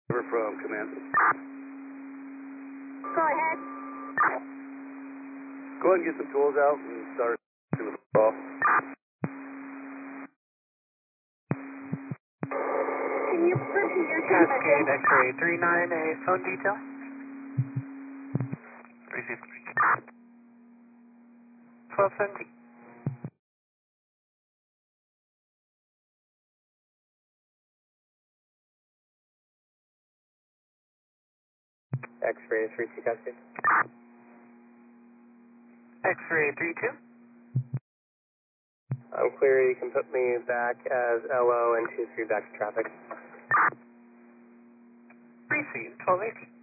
Over from command. Go ahead. Go ahead and get some tools out and start doing the call. Can you repeat your Cascade transmission? X-ray 39, a phone detail. Receive. 1217. X-ray 32 Cascade. X-ray 32. I'm clear, you can put me back as LO and 23 back to traffic. Receive 1218.